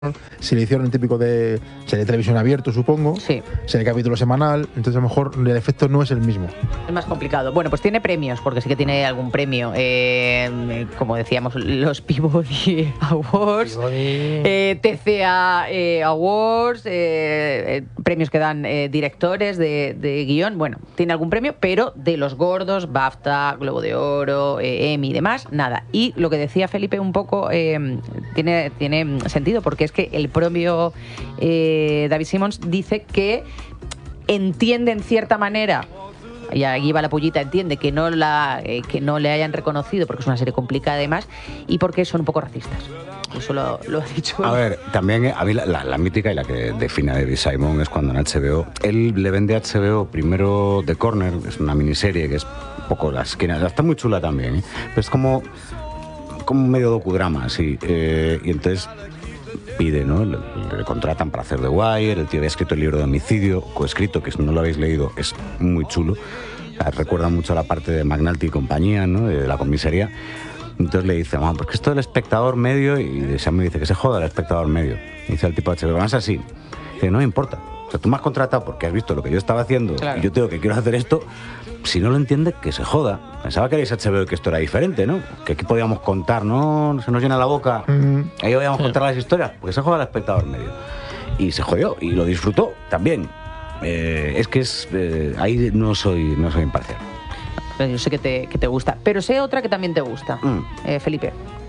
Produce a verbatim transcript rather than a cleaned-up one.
Si le hicieron el típico de serie de televisión abierto, supongo, sí. serie de capítulo semanal, entonces a lo mejor el efecto no es el mismo. Es más complicado. Bueno, pues tiene premios, porque sí que tiene algún premio. Eh, como decíamos, los Peabody Awards, eh, T C A eh, Awards, eh, eh, premios que dan eh, directores de, de guión. Bueno, tiene algún premio, pero de los gordos, BAFTA, Globo de Oro, eh, Emmy y demás, nada. Y lo que decía Felipe un poco eh, tiene, tiene sentido, porque es que el propio eh, David Simmons dice que entiende en cierta manera, y aquí va la pullita, entiende que no, la, eh, que no le hayan reconocido porque es una serie complicada además y porque son un poco racistas. Eso lo, lo ha dicho. A ver, también a mí la, la, la mítica y la que define a David Simon es cuando en H B O, él le vende a H B O primero The Corner, es una miniserie que es un poco la esquina, está muy chula también, ¿eh? Pero es como, como medio docudrama, así, eh, y entonces pide, ¿no? Le, le contratan para hacer The Wire, el tío había escrito el libro de Homicidio, coescrito, que si no lo habéis leído es muy chulo, recuerda mucho a la parte de McNulty y compañía, ¿no? De la comisaría. Entonces le dice, ah, porque esto del espectador medio, y Sam me dice que se joda el espectador medio. Y dice el tipo H B O, más así, dice, no me importa, o sea, tú me has contratado porque has visto lo que yo estaba haciendo, claro, y yo tengo que quiero hacer esto. Si no lo entiende, que se joda. Pensaba que erais H B O y que esto era diferente, ¿no? Que aquí podíamos contar, ¿no? Se nos llena la boca. Mm. Ahí podíamos sí. contar las historias, porque se joda el espectador medio. Y se jodió, y lo disfrutó también. Eh, es que es eh, ahí no soy, no soy imparcial. Yo sé que te, que te gusta, pero sé otra que también te gusta, mm. eh, Felipe.